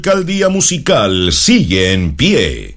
Alcaldía Musical sigue en pie.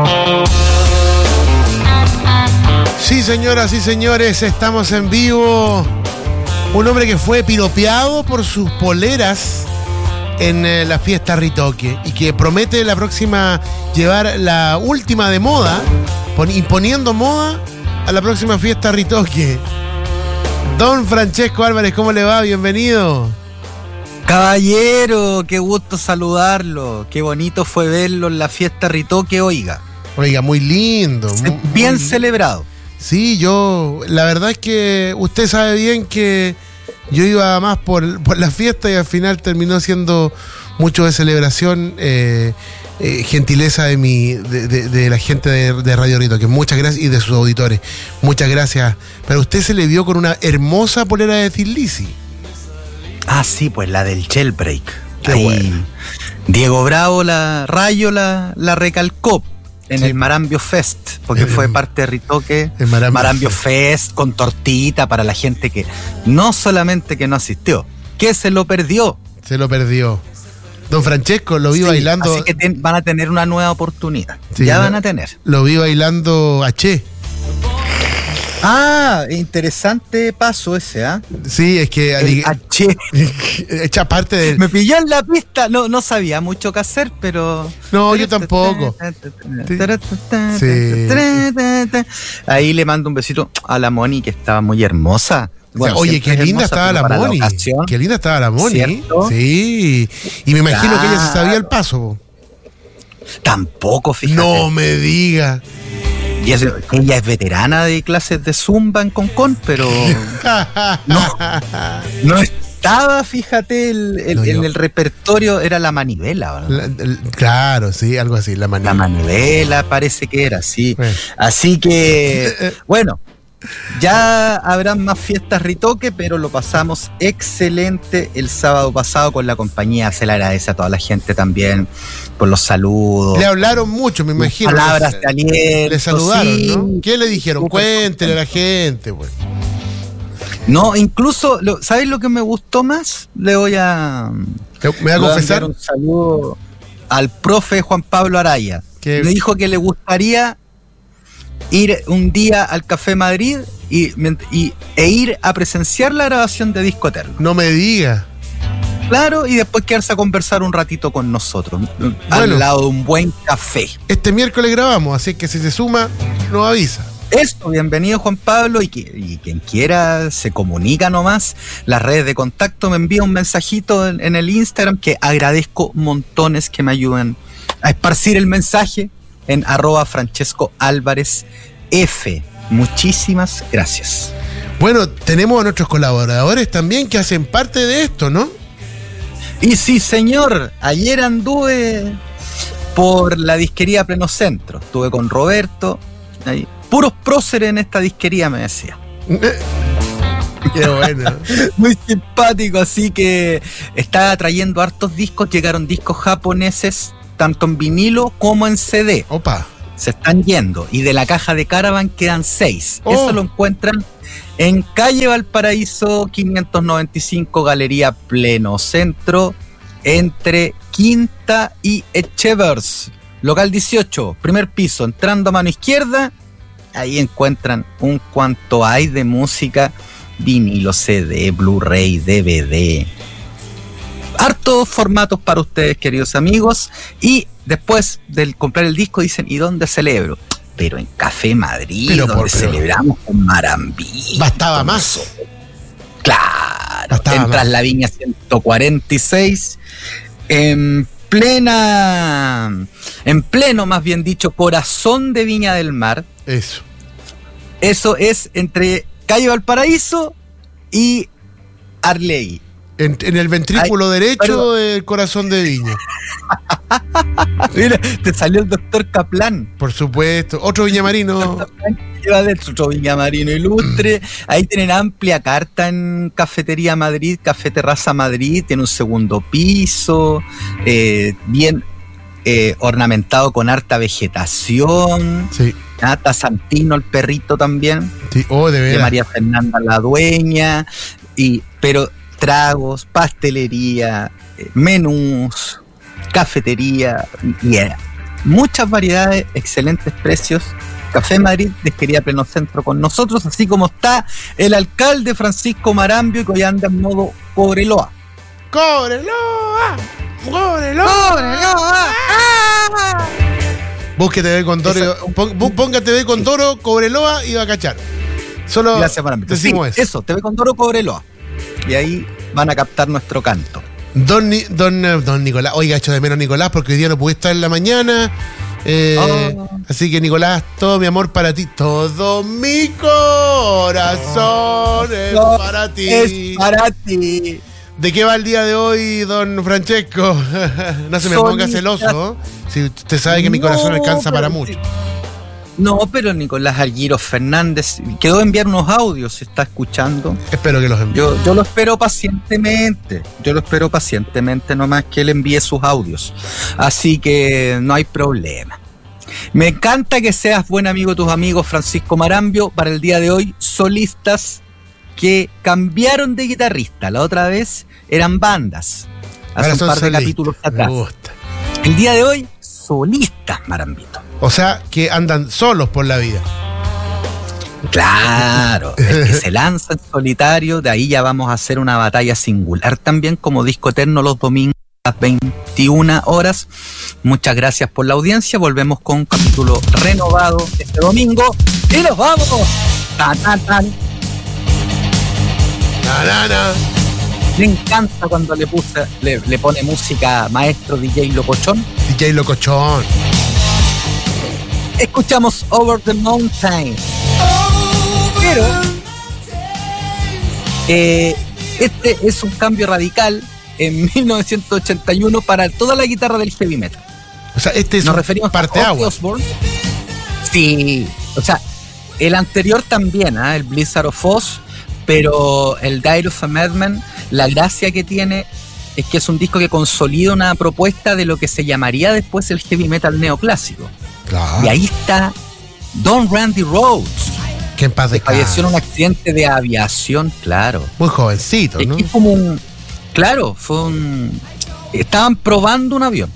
Sí, señoras y señores, estamos en vivo. Un hombre que fue piropeado por sus poleras en la fiesta Ritoque y que promete la próxima llevar la última de moda, imponiendo moda a la próxima fiesta Ritoque. Don Francesco Álvarez, ¿cómo le va? Bienvenido. Caballero, qué gusto saludarlo. Qué bonito fue verlo en la fiesta Ritoque, oiga. Oiga, muy lindo. Bien celebrado. Sí, la verdad es que usted sabe bien que yo iba más por la fiesta y al final terminó siendo mucho de celebración, gentileza de la gente de Radio Ritoque. Muchas gracias, y de sus auditores. Muchas gracias. Pero usted se le vio con una hermosa polera de Thin Lizzy. Ah, sí, pues la del Jailbreak. Qué ahí, bueno. Diego Bravo, la recalcó en el Marambio Fest, porque fue parte de Ritoque. El Marambio Fest con tortita para la gente que no solamente que no asistió, que se lo perdió. Se lo perdió. Don Francesco lo vi bailando. Así que van a tener una nueva oportunidad. Sí, ya van a tener. Lo vi bailando a Che. Ah, interesante paso ese, ¿ah? Sí, es que echa parte de. Me pilló en la pista, no sabía mucho qué hacer, pero. No, yo tampoco. Sí. Ahí le mando un besito a la Moni, que estaba muy hermosa. Bueno, oye, qué linda estaba la Moni. Qué linda estaba la Moni. ¿Cierto? Sí. Y me imagino que ella se sabía el paso. Tampoco, fíjate. No me diga. Y ella es veterana de clases de Zumba en Concón, pero no estaba, fíjate, en el repertorio era la manivela. Claro, sí, algo así, la manivela. La manivela parece que era, sí. Así que, bueno, ya habrán más fiestas Ritoque, pero lo pasamos excelente el sábado pasado con la compañía. Se le agradece a toda la gente también por los saludos. Le hablaron mucho, me imagino. Palabras de aliento. Le saludaron, sí. ¿No? ¿Qué le dijeron? Cuéntele a la gente, pues. No, incluso, ¿sabes lo que me gustó más? Me voy a confesar un saludo al profe Juan Pablo Araya. Me dijo que le gustaría ir un día al Café Madrid e ir a presenciar la grabación de Disco Eterno. No me diga. Claro, y después quedarse a conversar un ratito con nosotros, al lado de un buen café. Este miércoles grabamos, así que si se suma, nos avisa. Eso, bienvenido Juan Pablo, y quien quiera se comunica nomás. Las redes de contacto, me envía un mensajito en el Instagram, que agradezco montones que me ayuden a esparcir el mensaje en @FrancescoAlvarezF. Muchísimas gracias. Bueno, tenemos a nuestros colaboradores también que hacen parte de esto, ¿no? Y sí, señor, ayer anduve por la disquería Pleno Centro. Estuve con Roberto, ahí, puros próceres en esta disquería, me decía. Qué bueno. Muy simpático, así que estaba trayendo hartos discos. Llegaron discos japoneses, tanto en vinilo como en CD. Opa. Se están yendo. Y de la caja de Caravan quedan 6. Eso lo encuentran en calle Valparaíso 595, Galería Pleno Centro, entre Quinta y Echevers. Local 18, primer piso, entrando a mano izquierda. Ahí encuentran un cuanto hay de música, vinilo, CD, Blu-ray, DVD. Hartos formatos para ustedes, queridos amigos. Y después de comprar el disco dicen, ¿y dónde celebro? Pero en Café Madrid, donde celebramos con Marambí. Bastaba más. Claro. Entras la Viña 146, en pleno, más bien dicho, corazón de Viña del Mar. Eso es entre calle Valparaíso y Arley. En el ventrículo derecho del corazón de Viña. Mira, te salió el doctor Kaplan. Por supuesto. Otro viñamarino. Lleva otro viñamarino ilustre. Ahí tienen amplia carta en Cafetería Madrid, Café Terraza Madrid. Tiene un segundo piso. Bien ornamentado con harta vegetación. Sí. Está Santino, el perrito también. Sí, de veras. De María Fernanda, la dueña. Pero tragos, pastelería, menús. cafetería y muchas variedades, excelentes precios. Café Madrid, Disquería Pleno Centro con nosotros, así como está el alcalde Francisco Marambio, que hoy anda en modo Cobreloa. ¡Cobreloa! ¡Cobreloa! Busque TV con Toro, ponga TV con Toro, Cobreloa y va a cachar. Solo gracias, Marambio. Decimos sí, eso, TV con Toro, Cobreloa. Y ahí van a captar nuestro canto. Don Nicolás, oiga, echo de menos Nicolás porque hoy día no pude estar en la mañana. Así que Nicolás, todo mi amor para ti, todo mi corazón es para ti. Es para ti. ¿De qué va el día de hoy, don Francesco? No se me ponga celoso, si usted sabe que mi corazón alcanza para mucho. No, pero Nicolás Arguiro Fernández quedó a enviar unos audios, si está escuchando. Espero que los envíe. Yo lo espero pacientemente. Nomás que él envíe sus audios. Así que no hay problema. Me encanta que seas buen amigo de tus amigos, Francisco Marambio. Para el día de hoy, solistas que cambiaron de guitarrista. La otra vez eran bandas. Hace un par de capítulos atrás. Me gusta. El día de hoy, solistas, Marambito. O sea, que andan solos por la vida. Claro, el que se lanza en solitario, de ahí ya vamos a hacer una batalla singular también como Disco Eterno los domingos a las 21 horas. Muchas gracias por la audiencia, volvemos con un capítulo renovado este domingo y nos vamos. ¡Tan, tan, tan! Me encanta cuando le pone música maestro DJ Locochón. DJ Locochón. Escuchamos Over the Mountain. Pero este es un cambio radical en 1981 para toda la guitarra del heavy metal. O sea, este es Nos referimos parte a Ozzy agua. Osbourne. Sí, o sea, el anterior también, el Blizzard of Oz, pero el Diary of a Madman, la gracia que tiene es que es un disco que consolida una propuesta de lo que se llamaría después el heavy metal neoclásico. Claro. Y ahí está Don Randy Rhoads, que en paz descanse. falleció en un accidente de aviación, claro. Muy jovencito, ¿no? Es como estaban probando un avión,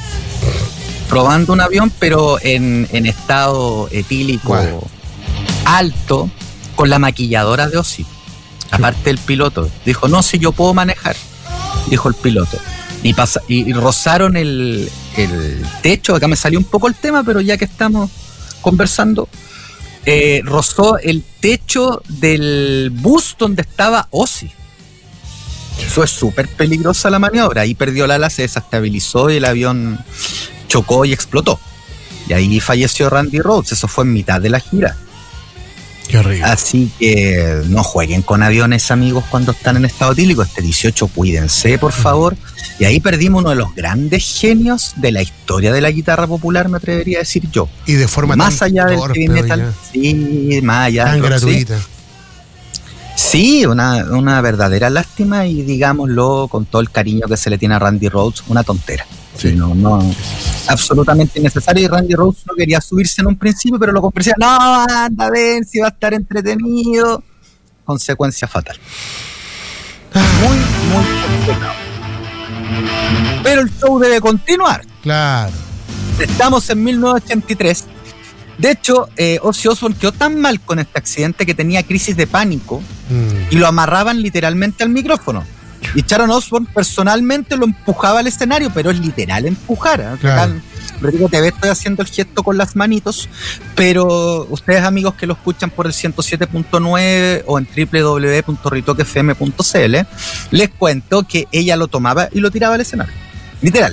pero en estado etílico alto, con la maquilladora de Ozzy. Aparte el piloto dijo, no, si yo puedo manejar, dijo el piloto. Y rozaron el techo. Acá me salió un poco el tema, pero ya que estamos conversando, rozó el techo del bus donde estaba Ozzy. Eso es súper peligrosa la maniobra. Ahí perdió la ala, se desestabilizó y el avión chocó y explotó. Y ahí falleció Randy Rhoads. Eso fue en mitad de la gira. Qué horrible. Así que no jueguen con aviones, amigos, cuando están en estado etílico. Este 18, cuídense, por favor. Y ahí perdimos uno de los grandes genios de la historia de la guitarra popular, me atrevería a decir yo. Y de forma más tan allá del torpe, heavy metal. Sí, más allá. Tan gratuita. Sí, una verdadera lástima y digámoslo con todo el cariño que se le tiene a Randy Rhoads, una tontera. Sí. No, absolutamente innecesario. Y Randy Rhoads no quería subirse en un principio, pero lo conversaba, no, anda, ven, si va a estar entretenido. Consecuencia fatal. Muy complicado. Pero el show debe continuar. Claro. Estamos en 1983. De hecho, Ozzy Osbourne quedó tan mal con este accidente que tenía crisis de pánico y lo amarraban literalmente al micrófono. Y Sharon Osbourne personalmente lo empujaba al escenario, pero es literal empujar. Claro. Rodrigo TV, estoy haciendo el gesto con las manitos, pero ustedes, amigos que lo escuchan por el 107.9 o en www.ritoquefm.cl, les cuento que ella lo tomaba y lo tiraba al escenario. Literal.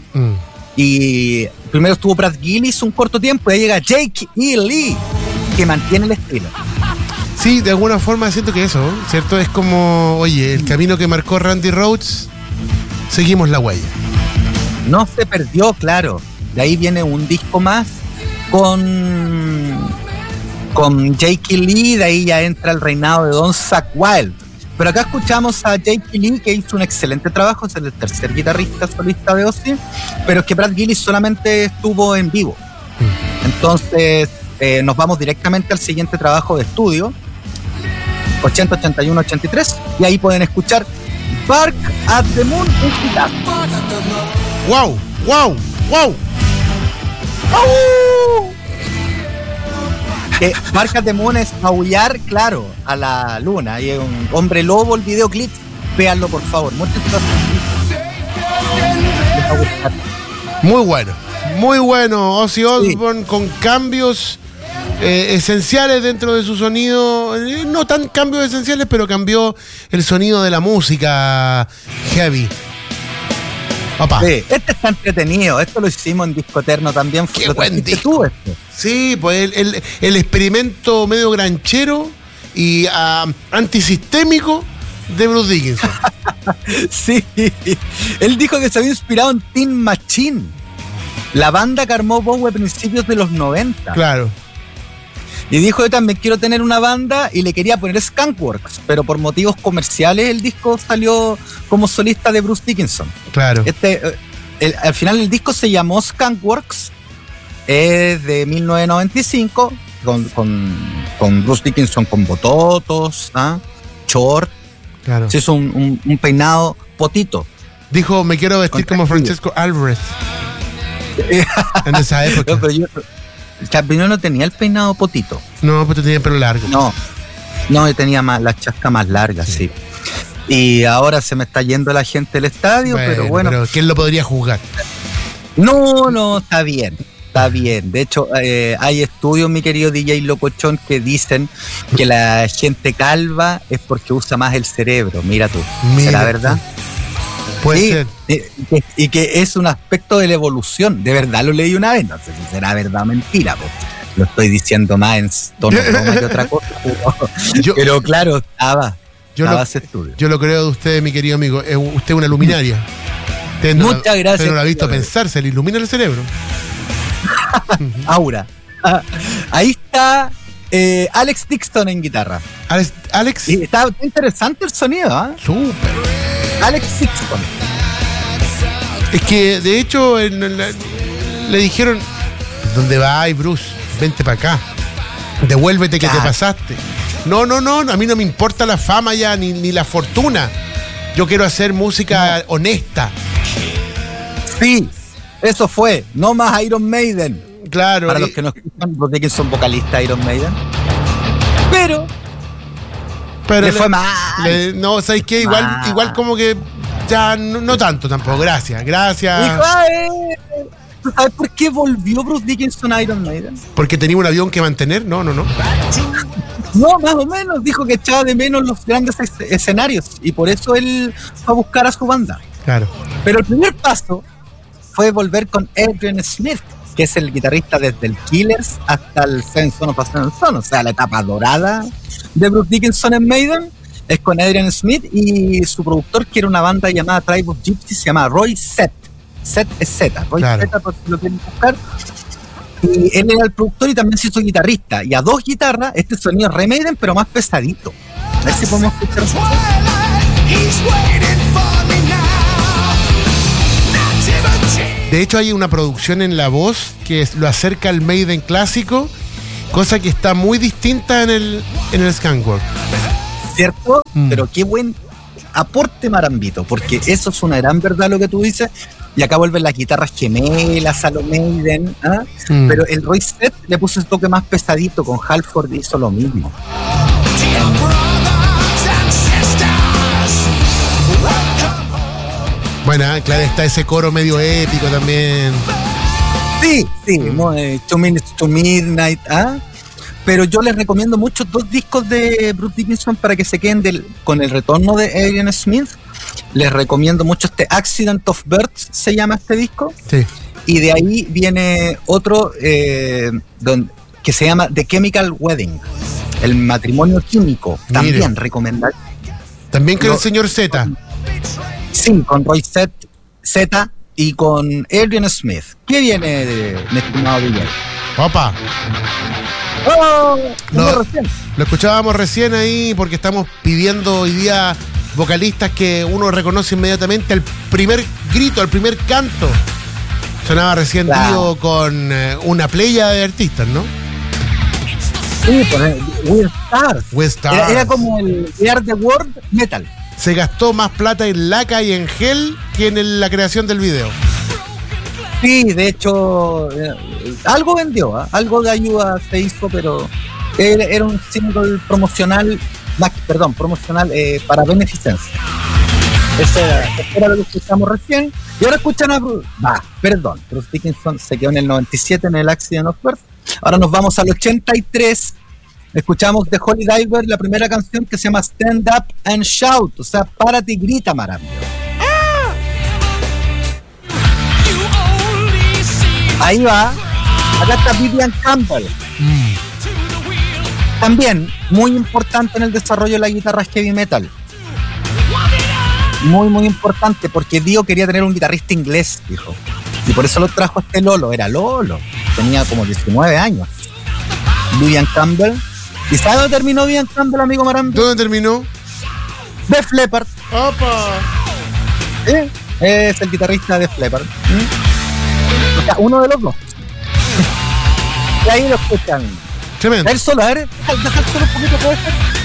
Y primero estuvo Brad Gillis un corto tiempo y ahí llega Jake E. Lee, que mantiene el estilo. Sí, de alguna forma siento que eso, ¿cierto? Es como, oye, el camino que marcó Randy Rhoads, seguimos la huella. No se perdió, claro. De ahí viene un disco más con Jake E. Lee, de ahí ya entra el reinado de Don Zakk Wylde. Pero acá escuchamos a Jake E. Lee, que hizo un excelente trabajo, es el tercer guitarrista solista de Ozzy, pero es que Brad Gillis solamente estuvo en vivo. Entonces nos vamos directamente al siguiente trabajo de estudio, 80, 81, 83, y ahí pueden escuchar Bark at the Moon en guitarra. ¡Wow! ¡Wow! ¡Wow! Marcas de Moon es aullar, claro, a la luna. Y es un hombre lobo el videoclip. Véanlo, por favor. Muchas gracias. Muy bueno. Muy bueno. Ozzy Osbourne con cambios esenciales dentro de su sonido. No tan cambios esenciales, pero cambió el sonido de la música heavy. Opa. Sí, este está entretenido. Esto lo hicimos en Disco Eterno también. Qué buen disco. Sí, pues el experimento medio granchero y antisistémico de Bruce Dickinson. Sí, él dijo que se había inspirado en Teen Machine, la banda que armó Bowie a principios de los 90. Claro. Y dijo, yo también quiero tener una banda, y le quería poner Skunkworks, pero por motivos comerciales el disco salió como solista de Bruce Dickinson. Claro. Al final el disco se llamó Skunkworks, es de 1995, con Bruce Dickinson con bototos, short. Claro. Se hizo un peinado potito. Dijo, me quiero vestir como Francesco Alvarez. En esa época. No, pero Chapino no tenía el peinado potito. No, pero tenía el pelo largo. No, tenía la chasca más larga, sí. Y ahora se me está yendo la gente del estadio, pero bueno. Pero ¿quién lo podría juzgar? No, está bien. Está bien. De hecho, hay estudios, mi querido DJ Locochón, que dicen que la gente calva es porque usa más el cerebro. Mira tú. ¿Será verdad? Puede ser. Y que es un aspecto de la evolución. De verdad lo leí una vez. No sé si será verdad o mentira. Pues. Lo estoy diciendo más en tono broma que otra cosa. Pero claro, estaba ese estudio. Yo lo creo de usted, mi querido amigo. Usted es una luminaria. Muchas gracias. Usted no lo ha visto pensar, se le ilumina el cerebro. Aura. Ahí está Alex Dixon en guitarra. Alex. Y está interesante el sonido, ¿eh? Súper. Alex Dixon. Es que de hecho le dijeron, ¿dónde vas, Bruce? Vente para acá. Devuélvete que te pasaste. No, a mí no me importa la fama ya, ni la fortuna. Yo quiero hacer música honesta. Sí. Eso fue, no más Iron Maiden. Claro. Para los que no escuchan, los de que son vocalistas de Iron Maiden. Pero le fue mal. No, ¿sabes qué? Igual como que ya no tanto tampoco. Gracias. Dijo, ¿tú sabes por qué volvió Bruce Dickinson a Iron Maiden? ¿Porque tenía un avión que mantener? No. No, más o menos. Dijo que echaba de menos los grandes escenarios. Y por eso él fue a buscar a su banda. Claro. Pero el primer paso fue volver con Adrian Smith, que es el guitarrista desde el Killers hasta el Seven Son of a Seven Son, o sea, la etapa dorada de Bruce Dickinson en Maiden, es con Adrian Smith y su productor, que era una banda llamada Tribe of Gypsies, se llama Roy Seth. Seth es Z, Roy Z, por si lo quieren buscar. Y él era el productor y también se hizo guitarrista. Y a dos guitarras, este sonido es re Maiden, pero más pesadito. A ver si podemos escuchar. De hecho, hay una producción en la voz que lo acerca al Maiden clásico, cosa que está muy distinta en el Skunkworks. ¿Cierto? Pero qué buen aporte Marambito, porque eso es una gran verdad lo que tú dices. Y acá vuelven las guitarras gemelas a lo Maiden, ¿ah? Pero el Roy Seth le puso el toque más pesadito, con Halford hizo lo mismo. Bueno, claro, está ese coro medio épico también. Sí, ¿no? 2 Minutes to Midnight, ¿ah? Pero yo les recomiendo mucho 2 discos de Bruce Dickinson para que se queden con el retorno de Adrian Smith. Les recomiendo mucho Accident of Birth, se llama este disco. Sí. Y de ahí viene otro que se llama The Chemical Wedding, el matrimonio químico. También recomendable. También con el señor Z. Sí, con Roy Z y con Adrian Smith. ¿Qué viene mi estimado Villar? ¡Opa! Lo escuchábamos recién ahí porque estamos pidiendo hoy día vocalistas que uno reconoce inmediatamente al primer grito, al primer canto. Sonaba recién Dio con una playa de artistas, ¿no? Sí, pues We're Stars. Era como el We Are the World Metal. Se gastó más plata en laca y en gel que en la creación del video. Sí, de hecho, algo vendió, algo de ayuda se hizo, pero era un single promocional, para beneficencia. Eso era lo que escuchamos recién. Y ahora escuchan a Bruce Dickinson se quedó en el 97 en el Accident of Birth. Ahora nos vamos al 83. Escuchamos de Holy Diver la primera canción que se llama Stand Up and Shout, o sea, párate y grita, Marambio. Ahí va. Acá está Vivian Campbell. También muy importante en el desarrollo de la guitarra heavy metal. Muy, muy importante, porque Dio quería tener un guitarrista inglés, dijo. Y por eso lo trajo a este Lolo. Era Lolo. Tenía como 19 años. Vivian Campbell. ¿Y sabe dónde terminó Vivian Campbell, amigo Marambio? ¿Dónde terminó? Def Leppard. ¡Opa! Es el guitarrista de Def Leppard. O sea, uno de los dos. Y ahí lo escuchan. Tremendo. El solo, a ver, deja el solo un poquito, puede ser.